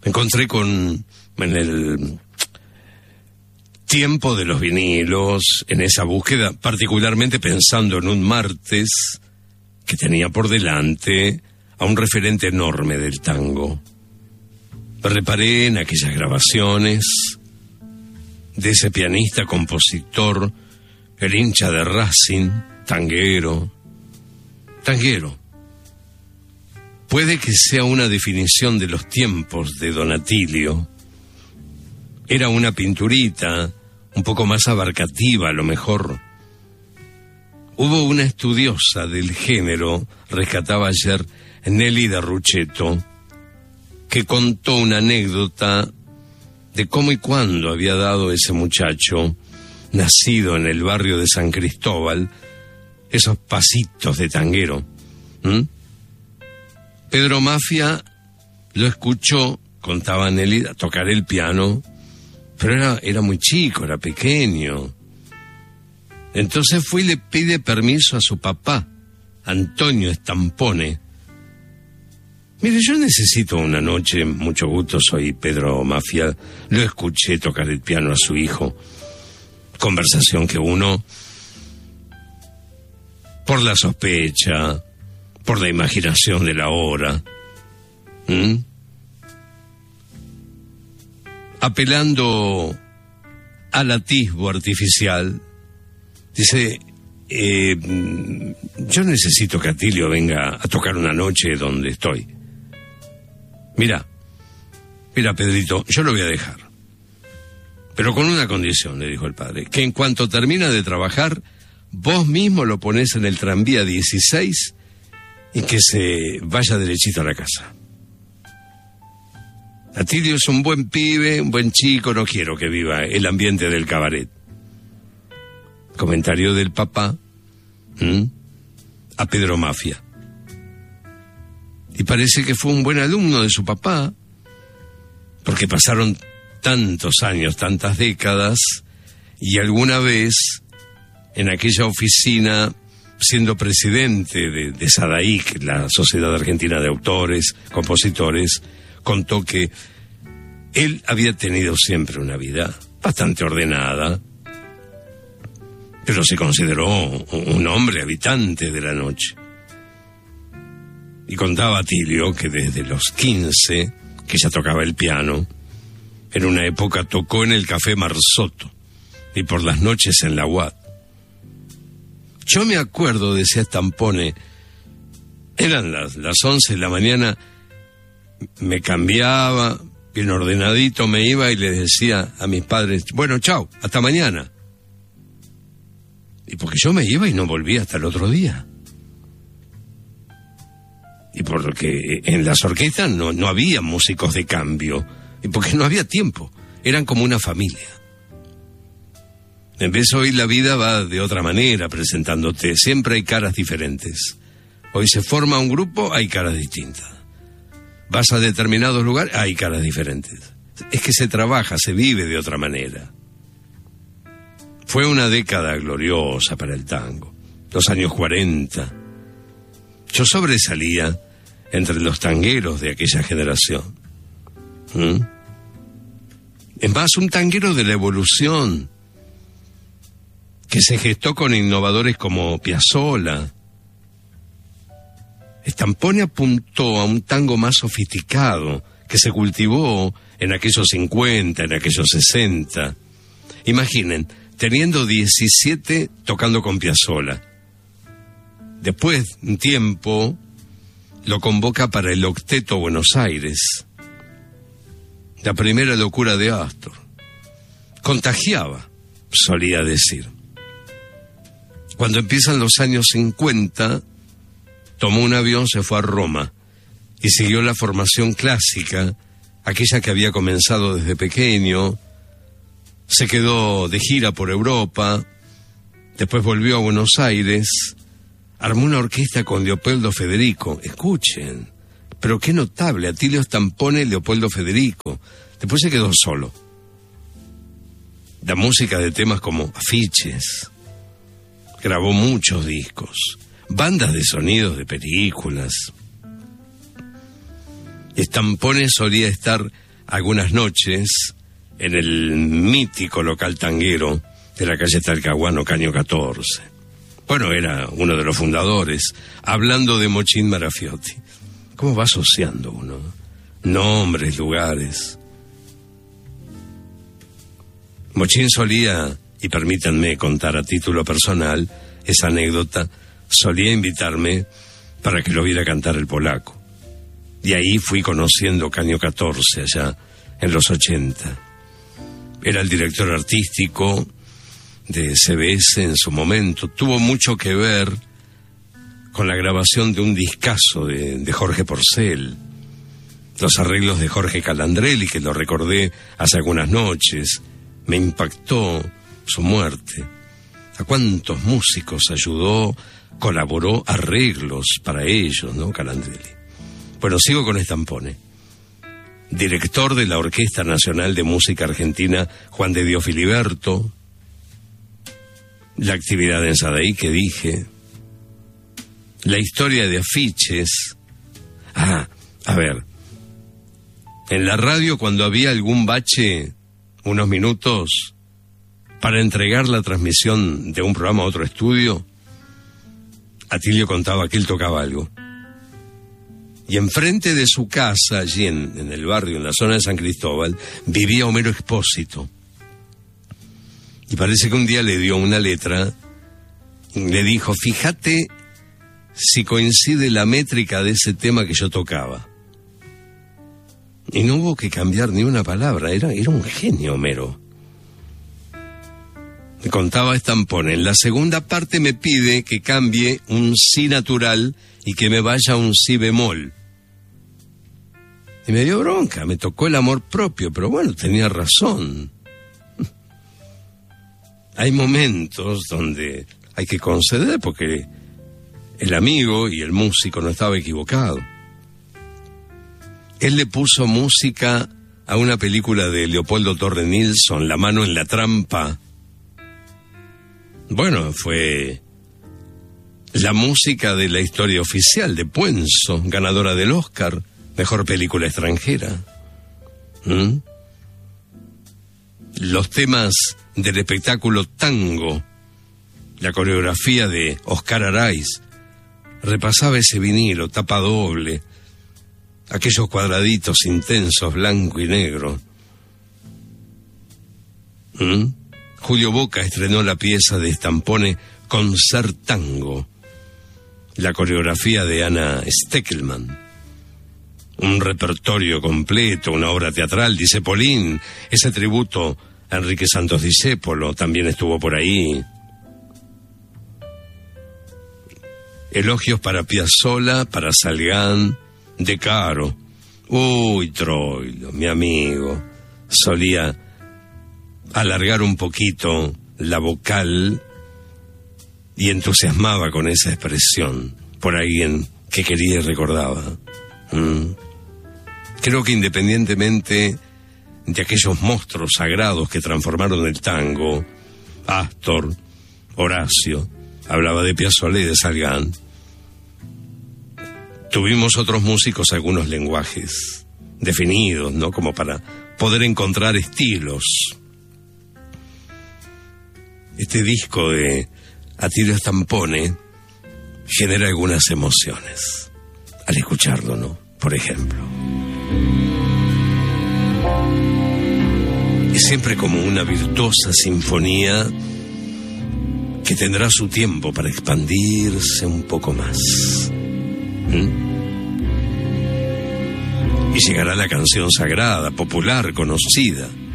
Me encontré en el tiempo de los vinilos, en esa búsqueda, particularmente pensando en un martes que tenía por delante a un referente enorme del tango. Me reparé en aquellas grabaciones de ese pianista, compositor, el hincha de Racing, tanguero. Puede que sea una definición de los tiempos de Don Atilio. Era una pinturita un poco más abarcativa, a lo mejor. Hubo una estudiosa del género, rescataba ayer Nelly de Ruchetto, que contó una anécdota de cómo y cuándo había dado ese muchacho, nacido en el barrio de San Cristóbal, esos pasitos de tanguero. Pedro Mafia lo escuchó, contaba Nelly, a tocar el piano, pero era muy chico, era pequeño. Entonces fue y le pide permiso a su papá, Antonio Stampone. Mire, yo necesito una noche, mucho gusto, soy Pedro Mafia, lo escuché tocar el piano a su hijo. Conversación que uno, por la sospecha, por la imaginación de la hora, apelando al atisbo artificial, dice, yo necesito que Atilio venga a tocar una noche donde estoy. Mira, Pedrito, yo lo voy a dejar. Pero con una condición, le dijo el padre, que en cuanto termina de trabajar, vos mismo lo ponés en el tranvía 16 y que se vaya derechito a la casa. Atilio es un buen pibe, un buen chico, no quiero que viva el ambiente del cabaret. Comentario del papá a Pedro Mafia. Y parece que fue un buen alumno de su papá, porque pasaron tantos años, tantas décadas, y alguna vez, en aquella oficina, siendo presidente de SADAIC, la Sociedad Argentina de Autores, Compositores, contó que él había tenido siempre una vida bastante ordenada, pero se consideró un hombre habitante de la noche. Y contaba Atilio que desde los 15, que ya tocaba el piano, en una época tocó en el Café Marzotto y por las noches en la UAT. Yo me acuerdo, decía Stampone, eran las 11 de la mañana, me cambiaba, bien ordenadito me iba y les decía a mis padres, bueno, chau, hasta mañana. Y porque yo me iba y no volvía hasta el otro día. Y porque en las orquestas no había músicos de cambio, y porque no había tiempo, eran como una familia. En vez hoy la vida va de otra manera presentándote, siempre hay caras diferentes. Hoy se forma un grupo, hay caras distintas. Vas a determinados lugares, hay caras diferentes. Es que se trabaja, se vive de otra manera. Fue una década gloriosa para el tango, los años 40. Yo sobresalía entre los tangueros de aquella generación. Es más, un tanguero de la evolución, que se gestó con innovadores como Piazzolla. Stampone apuntó a un tango más sofisticado, que se cultivó en aquellos 50, en aquellos 60. Imaginen, teniendo 17, tocando con Piazzolla. Después, un tiempo, lo convoca para el Octeto Buenos Aires. La primera locura de Astor. Contagiaba, solía decir. Cuando empiezan los años 50, tomó un avión, se fue a Roma y siguió la formación clásica, aquella que había comenzado desde pequeño. Se quedó de gira por Europa, después volvió a Buenos Aires, armó una orquesta con Leopoldo Federico. Escuchen, pero qué notable, Atilio Stampone, Leopoldo Federico. Después se quedó solo. La música de temas como Afiches. Grabó muchos discos, bandas de sonidos de películas. Stampone solía estar algunas noches en el mítico local tanguero de la calle Talcahuano, Caño 14. Bueno, era uno de los fundadores, hablando de Mochín Marafiotti. ¿Cómo va asociando uno? Nombres, lugares. Mochín solía, y permítanme contar a título personal esa anécdota, solía invitarme para que lo viera cantar el polaco. Y ahí fui conociendo Caño 14, allá en los 80. Era el director artístico de CBS en su momento. Tuvo mucho que ver con la grabación de un discazo de Jorge Porcel. Los arreglos de Jorge Calandrelli, que lo recordé hace algunas noches. Me impactó su muerte. ¿A cuántos músicos ayudó, colaboró, arreglos para ellos, ¿no? Calandrelli. Bueno, sigo con Stampone. Director de la Orquesta Nacional de Música Argentina, Juan de Dios Filiberto. La actividad en Sadaí que dije. La historia de afiches. A ver. En la radio, cuando había algún bache, unos minutos para entregar la transmisión de un programa a otro estudio, Atilio contaba que él tocaba algo. Y enfrente de su casa, allí en el barrio, en la zona de San Cristóbal, vivía Homero Expósito. Y parece que un día le dio una letra y le dijo: fíjate si coincide la métrica de ese tema que yo tocaba. Y no hubo que cambiar ni una palabra, era un genio Homero. Me contaba Stampone, en la segunda parte me pide que cambie un si natural y que me vaya a un si bemol. Y me dio bronca, me tocó el amor propio, pero bueno, tenía razón. Hay momentos donde hay que conceder porque el amigo y el músico no estaba equivocado. Él le puso música a una película de Leopoldo Torre Nilsson, La mano en la trampa. Bueno, fue la música de la historia oficial de Puenzo, ganadora del Oscar, mejor película extranjera. Los temas del espectáculo Tango, la coreografía de Oscar Araiz, repasaba ese vinilo, tapa doble, aquellos cuadraditos intensos, blanco y negro. Julio Boca estrenó la pieza de Stampone Concert Tango, la coreografía de Ana Steckelman. Un repertorio completo, una obra teatral, dice Polín. Ese tributo a Enrique Santos Discépolo también estuvo por ahí. Elogios para Piazzolla, para Salgán, De Caro. Uy, Troilo, mi amigo, solía alargar un poquito la vocal y entusiasmaba con esa expresión por alguien que quería y recordaba. Creo que independientemente de aquellos monstruos sagrados que transformaron el tango, Astor, Horacio, hablaba de Piazzolla y de Salgán, tuvimos otros músicos algunos lenguajes definidos, ¿no? Como para poder encontrar estilos. Este disco de Atilio Stampone genera algunas emociones al escucharlo, ¿no? Por ejemplo, es siempre como una virtuosa sinfonía que tendrá su tiempo para expandirse un poco más. Y llegará la canción sagrada, popular, conocida.